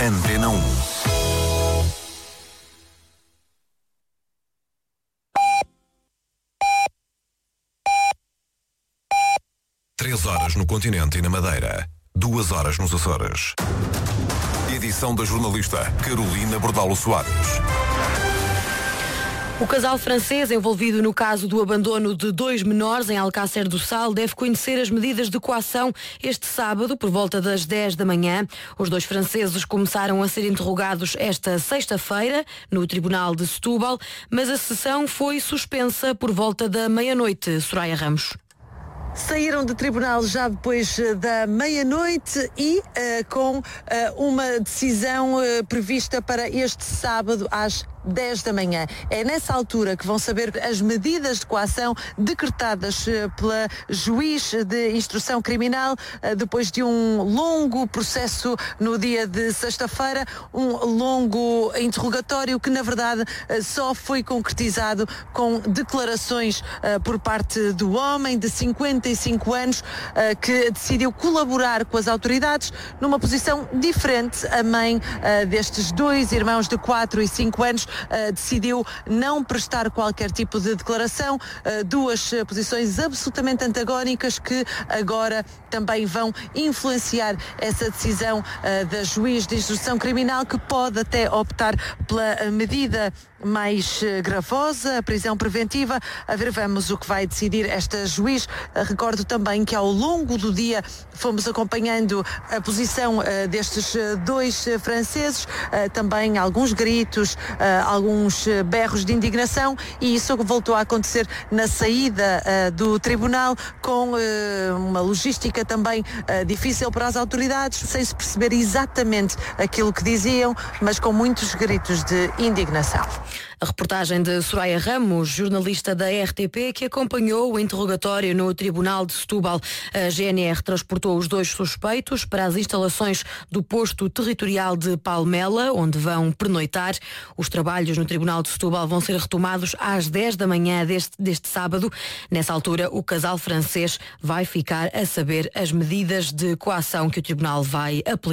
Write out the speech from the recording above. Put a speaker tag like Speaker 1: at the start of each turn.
Speaker 1: Antena 1. Três horas no continente e na Madeira. 2 horas nos Açores. Edição da jornalista Carolina Bordalo Soares.
Speaker 2: O casal francês envolvido no caso do abandono de 2 menores em Alcácer do Sal deve conhecer as medidas de coação este sábado, por volta das 10 da manhã. Os 2 franceses começaram a ser interrogados esta sexta-feira no Tribunal de Setúbal, mas a sessão foi suspensa por volta da meia-noite. Soraya Ramos.
Speaker 3: Saíram do tribunal já depois da meia-noite e com uma decisão prevista para este sábado às 10 da manhã. É nessa altura que vão saber as medidas de coação decretadas pela juiz de instrução criminal depois de um longo processo no dia de sexta-feira, um longo interrogatório que na verdade só foi concretizado com declarações por parte do homem de 55 anos que decidiu colaborar com as autoridades numa posição diferente. A mãe destes 2 irmãos de 4 e 5 anos decidiu não prestar qualquer tipo de declaração, 2 posições absolutamente antagónicas que agora também vão influenciar essa decisão da juiz de instrução criminal, que pode até optar pela medida mais gravosa, a prisão preventiva. A ver, vamos o que vai decidir esta juiz. Recordo também que ao longo do dia fomos acompanhando a posição destes 2 franceses, também alguns gritos, alguns berros de indignação, e isso voltou a acontecer na saída do tribunal, com uma logística também difícil para as autoridades, sem se perceber exatamente aquilo que diziam, mas com muitos gritos de indignação.
Speaker 2: A reportagem de Soraya Ramos, jornalista da RTP, que acompanhou o interrogatório no Tribunal de Setúbal. A GNR transportou os 2 suspeitos para as instalações do posto territorial de Palmela, onde vão pernoitar. Os trabalhos no Tribunal de Setúbal vão ser retomados às 10 da manhã deste sábado. Nessa altura, o casal francês vai ficar a saber as medidas de coação que o Tribunal vai aplicar.